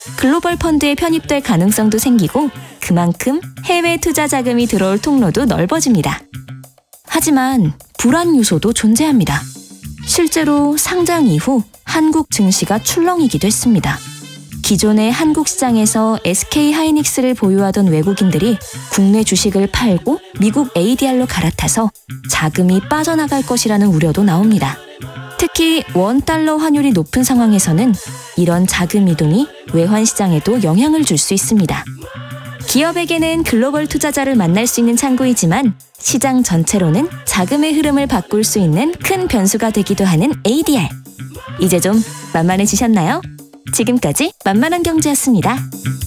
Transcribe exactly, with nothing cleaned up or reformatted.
글로벌 펀드에 편입될 가능성도 생기고 그만큼 해외 투자 자금이 들어올 통로도 넓어집니다. 하지만 불안 요소도 존재합니다. 실제로 상장 이후 한국 증시가 출렁이기도 했습니다. 기존의 한국 시장에서 에스케이하이닉스를 보유하던 외국인들이 국내 주식을 팔고 미국 에이디알로 갈아타서 자금이 빠져나갈 것이라는 우려도 나옵니다. 특히 원달러 환율이 높은 상황에서는 이런 자금 이동이 외환 시장에도 영향을 줄 수 있습니다. 기업에게는 글로벌 투자자를 만날 수 있는 창구이지만 시장 전체로는 자금의 흐름을 바꿀 수 있는 큰 변수가 되기도 하는 에이디알. 이제 좀 만만해지셨나요? 지금까지 만만한 경제였습니다.